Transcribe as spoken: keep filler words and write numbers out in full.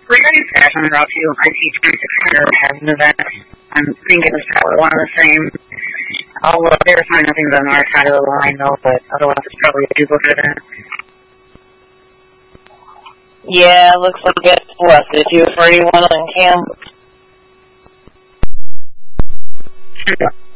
Regarding fashion route too, I see twenty-six hundred has an event. I'm thinking it's probably one of the same. I'll uh, verify nothing on our side of the line though, but otherwise it's probably a duplicate event. Yeah, looks like it's what, the two forty-one on camp. Yeah.